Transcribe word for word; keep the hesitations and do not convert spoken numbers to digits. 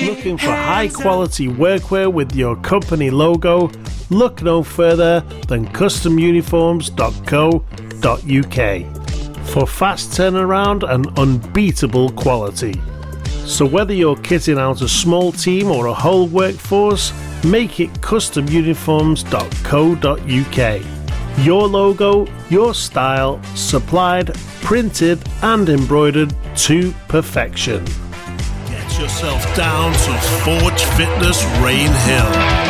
Looking for high quality workwear with your company logo? Look no further than custom uniforms dot co dot uk for fast turnaround and unbeatable quality. So whether you're kitting out a small team or a whole workforce, make it custom uniforms dot co dot uk. Your logo, your style, supplied, printed and embroidered to perfection. Get yourself down to Forge Fitness Rain Hill.